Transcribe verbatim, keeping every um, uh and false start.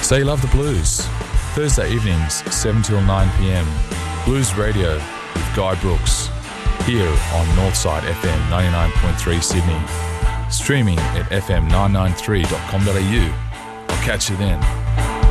Say You Love the Blues. Thursday evenings, seven till nine p.m. Blues Radio with Guy Brooks. Here on Northside F M ninety-nine point three Sydney. Streaming at f m nine nine three dot com dot a u. I'll catch you then.